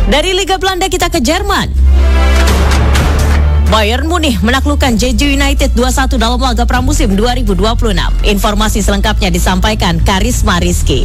Dari Liga Belanda kita ke Jerman. Bayern Munich menaklukkan Jeju United 2-1 dalam laga pramusim 2026. Informasi selengkapnya disampaikan Karisma Rizky.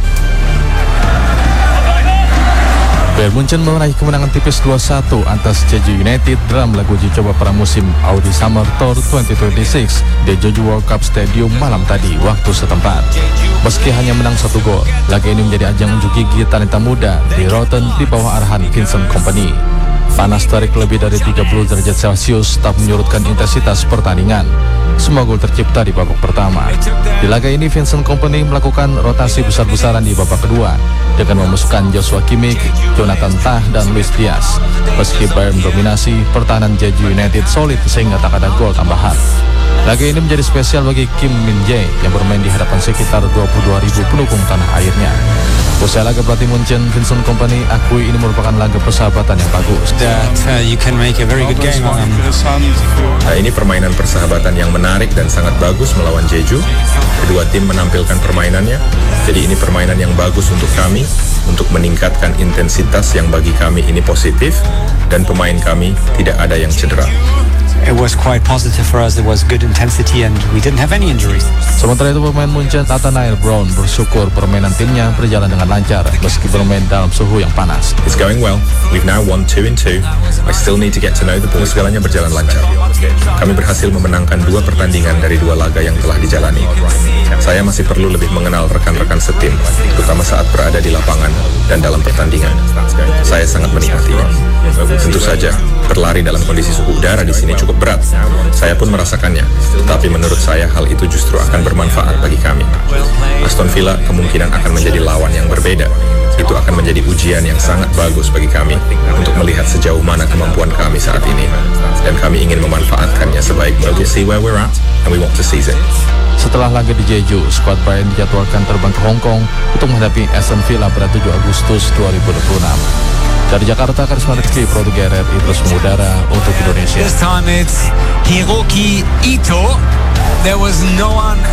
Bayern Munchen meraih kemenangan tipis 2-1 atas Jeju United dalam laga uji coba pramusim Audi Summer Tour 2026 di Jeju World Cup Stadium malam tadi waktu setempat. Meski hanya menang 1 gol, laga ini menjadi ajang unjuk gigi talenta muda di Rotten di bawah arahan Vincent Kompany. Panas terik lebih dari 30 derajat Celcius tak menyurutkan intensitas pertandingan. Semua gol tercipta di babak pertama. Di laga ini Vincent Kompany melakukan rotasi besar-besaran di babak kedua dengan memasukkan Joshua Kimmich, Jonathan Tah, dan Luis Diaz. Meski Bayern dominasi, pertahanan Jeju United solid sehingga tak ada gol tambahan. Laga ini menjadi spesial bagi Kim Min-jae yang bermain di hadapan sekitar 22.000 pendukung tanah airnya. Usai laga pelatih Munchen, Vincent Kompany akui ini merupakan laga persahabatan yang bagus. Ini permainan persahabatan yang menarik dan sangat bagus melawan Jeju. Kedua tim menampilkan permainannya. Jadi ini permainan yang bagus untuk kami, untuk meningkatkan intensitas yang bagi kami ini positif, dan pemain kami tidak ada yang cedera. It was quite positive for us. There was good intensity and we didn't have any injuries. Sementara itu pemain Munchen Nathaniel Brown bersyukur permainan timnya berjalan dengan lancar meski bermain dalam suhu yang panas. It's going well. We've now won 2-2. I still need to get to know the ball. Segalanya berjalan lancar. Kami berhasil memenangkan 2 pertandingan dari 2 laga yang telah dijalani. Saya masih perlu lebih mengenal rekan-rekan setim, terutama saat berada di lapangan dan dalam pertandingan. Saya sangat menikmatinya. Tentu saja, berlari dalam kondisi suhu udara di sini cukup berat. Saya pun merasakannya, tetapi menurut saya hal itu justru akan bermanfaat bagi kami. Aston Villa kemungkinan akan menjadi lawan yang berbeda. Itu akan menjadi ujian yang sangat bagus bagi kami untuk melihat sejauh mana kemampuan kami saat ini. Dan kami ingin memanfaatkannya sebaik mungkin. We see where we're at and we want to seize it. Setelah laga di Jeju, skuad Bayern dijadwalkan terbang ke Hong Kong untuk menghadapi Aston Villa pada 7 Agustus 2026. Dari Jakarta, Karisma Rizky, Produk RRI terus mengudara untuk Indonesia. This time it's Hiroki Ito. There was no one